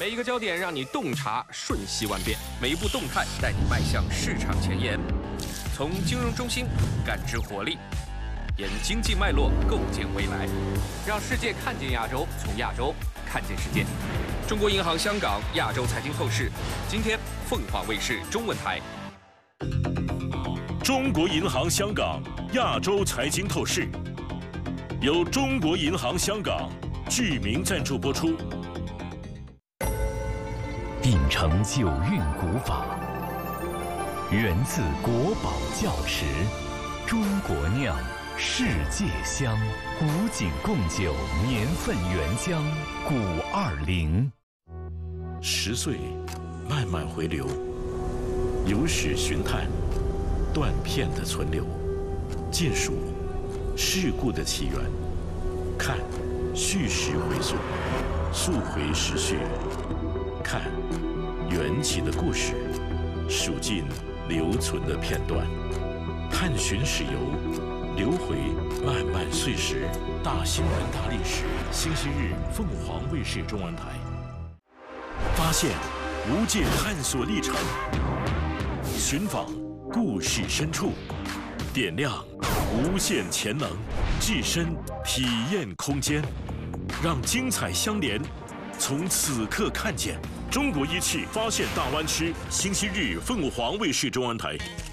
每一个焦点让你洞察瞬息万变，每一步动态带你迈向市场前沿。从金融中心感知活力，沿经济脉络构建未来，让世界看见亚洲，从亚洲看见世界。中国银行香港亚洲财经透视，今天凤凰卫视中文台。 中国银行香港亚洲财经透视，由中国银行香港具名赞助播出。 秉承九韵古法，源自国宝窖石，中国酿，世界香，古井贡酒年份原浆古20。 10岁，慢慢回流，有史寻探，断片的存留，见数事故的起源，看叙事回溯，溯回时序，看缘起的故事，数尽留存的片段，探寻史游，流回漫漫岁时。大新闻大历史，星期日凤凰卫视中文台。发现无界探索历程，寻访故事深处，点亮无限潜能，置身体验空间，让精彩相连，从此刻看见。中国一汽发现大湾区，星期日凤凰卫视中文台。